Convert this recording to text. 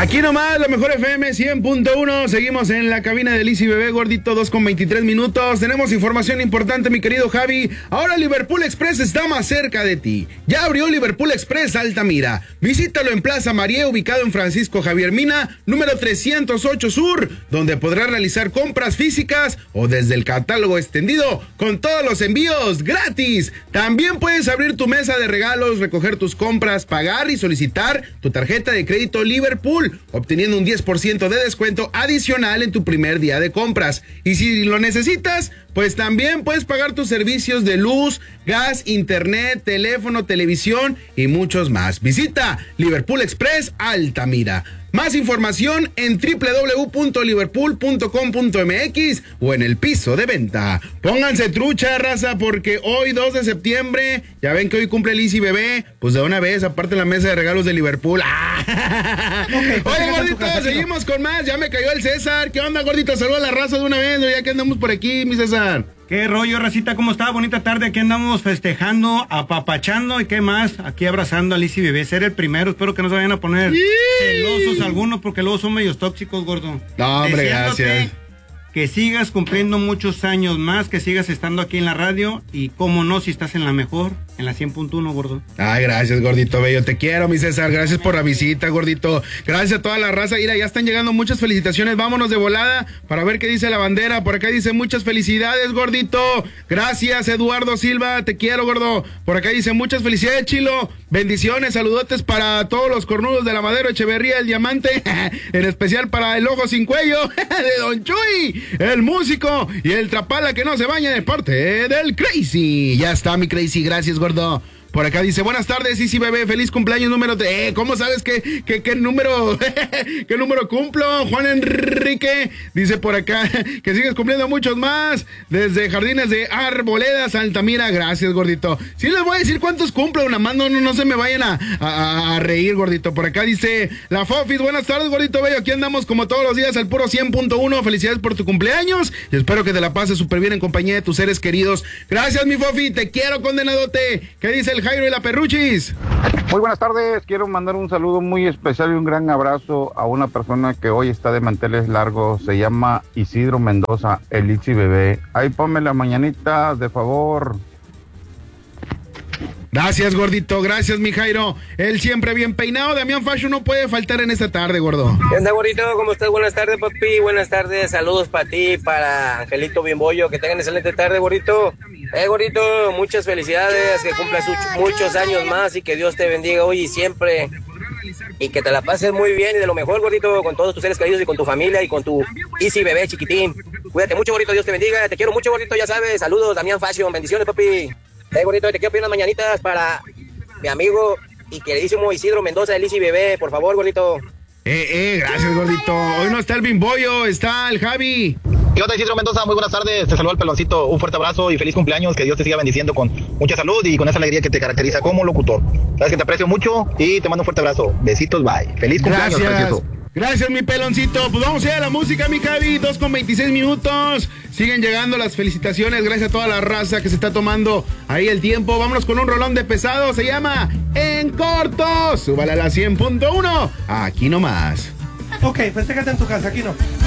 Aquí nomás, la mejor FM 100.1. Seguimos en la cabina de Liz y Bebé, gordito, 2:23. Tenemos información importante, mi querido Javi. Ahora Liverpool Express está más cerca de ti. Ya abrió Liverpool Express Altamira. Visítalo en Plaza María, ubicado en Francisco Javier Mina, número 308 Sur, donde podrás realizar compras físicas o desde el catálogo extendido, con todos los envíos gratis. También puedes abrir tu mesa de regalos, recoger tus compras, pagar y solicitar tu tarjeta de crédito Liverpool, obteniendo un 10% de descuento adicional en tu primer día de compras. Y si lo necesitas, pues también puedes pagar tus servicios de luz, gas, internet, teléfono, televisión y muchos más. Visita Liverpool Express Altamira. Más información en www.liverpool.com.mx o en el piso de venta. Pónganse trucha, raza, porque hoy 2 de septiembre, ya ven que hoy cumple Liz y Bebé, pues de una vez, aparte la mesa de regalos de Liverpool. Okay, oye, gordito, seguimos con más, ya me cayó el César. ¿Qué onda, gordito? Saluda a la raza de una vez, ya que andamos por aquí, mi César. ¿Qué rollo, racita? ¿Cómo está? Bonita tarde, aquí andamos festejando, apapachando y qué más, aquí abrazando a Liz y Bebé. Ser el primero, espero que no se vayan a poner celosos algunos, porque luego son medios tóxicos, gordo. No, hombre, gracias. Que sigas cumpliendo muchos años más, que sigas estando aquí en la radio y cómo no, si estás en la mejor, en la 100.1, gordo. Ay, gracias, gordito bello, te quiero, mi César, gracias por la visita, gordito, gracias a toda la raza. Mira, ya están llegando muchas felicitaciones, vámonos de volada para ver qué dice la bandera. Por acá dice muchas felicidades, gordito, gracias, Eduardo Silva, te quiero, gordo. Por acá dice muchas felicidades, Chilo, bendiciones, saludotes para todos los cornudos de la Madero, Echeverría, el Diamante, en especial para el Ojo Sin Cuello de Don Chuy, el músico, y el Trapala que no se baña, de parte del Crazy. Ya está, mi Crazy, gracias, gordo. Por acá dice, buenas tardes, sí, Bebé, feliz cumpleaños número... ¿Cómo sabes qué número qué número cumplo? Juan Enrique dice por acá que sigues cumpliendo muchos más, desde Jardines de Arboledas, Altamira, gracias, gordito. Sí les voy a decir cuántos cumplo, nada más no se me vayan a reír, gordito. Por acá dice, la Fofis, buenas tardes, gordito bello, aquí andamos como todos los días al puro 100.1, felicidades por tu cumpleaños, y espero que te la pases súper bien en compañía de tus seres queridos. Gracias, mi Fofi, te quiero, condenadote. ¿Qué dice el Jairo y la Perruchis? Muy buenas tardes, quiero mandar un saludo muy especial y un gran abrazo a una persona que hoy está de manteles largos, se llama Isidro Mendoza, el Liz y Bebé. Ahí ponme las mañanitas, de favor. Gracias, gordito, gracias, mi Jairo. Él siempre bien peinado, Damián Fashion no puede faltar en esta tarde, gordo. ¿Qué onda, gordito? ¿Cómo estás? Buenas tardes, papi, buenas tardes, saludos para ti, para Angelito Bimbollo, que tengan excelente tarde, gordito. Gordito, muchas felicidades, que cumplas muchos años más y que Dios te bendiga hoy y siempre. Y que te la pases muy bien y de lo mejor, gordito, con todos tus seres queridos y con tu familia y con tu Easy Bebé chiquitín. Cuídate mucho, gordito, Dios te bendiga, te quiero mucho, gordito, ya sabes. Saludos, Damián Fashion, bendiciones, papi. Gordito, te quiero pedir unas mañanitas para mi amigo y queridísimo Isidro Mendoza de Liz y Bebé, por favor, gordito. Gracias, gordito. Hoy no está el Bimbollo, está el Javi. ¿Qué onda, Isidro Mendoza? Muy buenas tardes, te saluda el Peloncito, un fuerte abrazo y feliz cumpleaños, que Dios te siga bendiciendo con mucha salud y con esa alegría que te caracteriza como locutor. Sabes que te aprecio mucho y te mando un fuerte abrazo. Besitos, bye. Feliz cumpleaños, precioso. Gracias, mi Peloncito. Pues vamos a ir a la música, mi Javi. 2:26. Siguen llegando las felicitaciones. Gracias a toda la raza que se está tomando ahí el tiempo. Vámonos con un rolón de pesado. Se llama En Corto. Súbala a la 100.1. Aquí nomás. Ok, festéjate en tu casa, aquí no.